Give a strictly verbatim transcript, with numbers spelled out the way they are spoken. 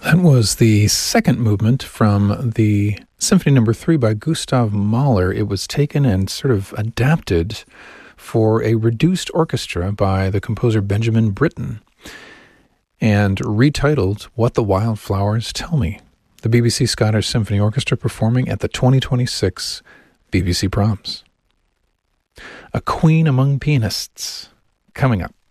That was the second movement from the Symphony Number Three by Gustav Mahler. It was taken and sort of adapted for a reduced orchestra by the composer Benjamin Britten and retitled What the Wildflowers Tell Me. The B B C Scottish Symphony Orchestra performing at the twenty twenty-six B B C Proms. A Queen Among Pianists coming up.